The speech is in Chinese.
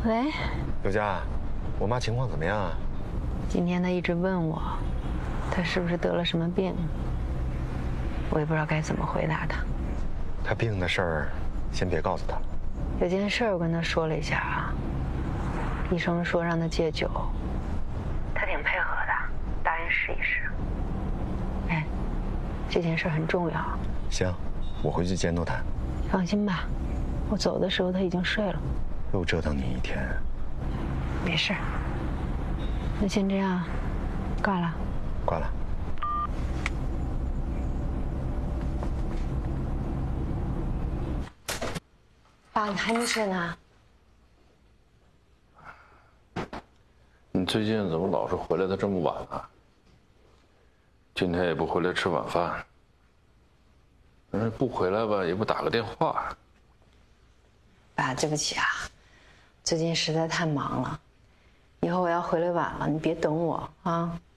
喂， 刘佳，我妈情况怎么样啊？ 今天她一直问我，她是不是得了什么病？我也不知道该怎么回答她。 她病的事儿，先别告诉她。 有件事我跟她说了一下啊，医生说让她戒酒，她挺配合的，答应试一试。哎，这件事很重要。 行，我回去监督她。 放心吧，我走的时候她已经睡了。 又折腾你一天。 没事。那先这样，挂了。 挂了。 爸，你还没睡呢？ 你最近怎么老是回来的这么晚啊？今天也不回来吃晚饭。不回来吧，也不打个电话。 爸，对不起啊，最近实在太忙了，以后我要回来晚了，你别等我啊。